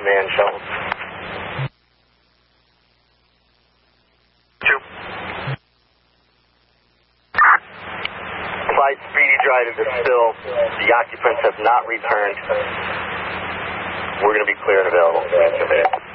man shuttle. 2. Flight Speedy Drive is still. The occupants have not returned. We're going to be clear and available.